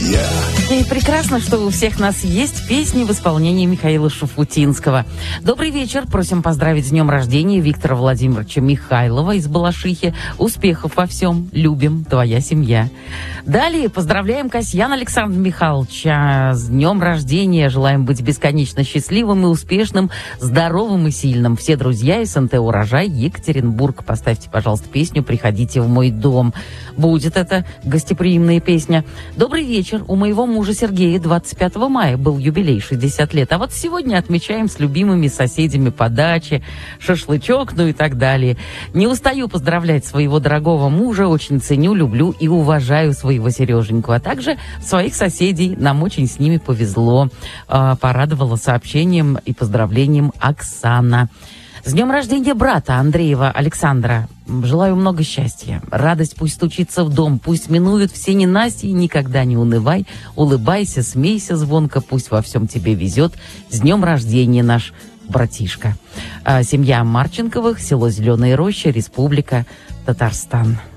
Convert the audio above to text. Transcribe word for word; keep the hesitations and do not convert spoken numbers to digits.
И прекрасно, что у всех нас есть песни в исполнении Михаила Шуфутинского. Добрый вечер. Просим поздравить с днем рождения Виктора Владимировича Михайлова из Балашихи. Успехов во всем. Любим. Твоя семья. Далее поздравляем Касьяна Александра Михайловича с днем рождения. Желаем быть бесконечно счастливым и успешным, здоровым и сильным. Все друзья из эн тэ «Урожай», Екатеринбург. Поставьте, пожалуйста, песню «Приходите в мой дом». Будет это гостеприимная песня. Добрый вечер. У моего мужа Сергея двадцать пятого мая был юбилей, шестьдесят лет. А вот сегодня отмечаем с любимыми соседями по даче, шашлычок, ну и так далее. Не устаю поздравлять своего дорогого мужа. Очень ценю, люблю и уважаю своего Сереженьку. А также своих соседей. Нам очень с ними повезло. Порадовала сообщением и поздравлением Оксана. С днем рождения брата Андреева Александра. Желаю много счастья. Радость пусть стучится в дом, пусть минуют все ненастья, никогда не унывай. Улыбайся, смейся звонко, пусть во всем тебе везет. С днем рождения, наш братишка. А, семья Марченковых, село Зеленые Рощи, Республика Татарстан.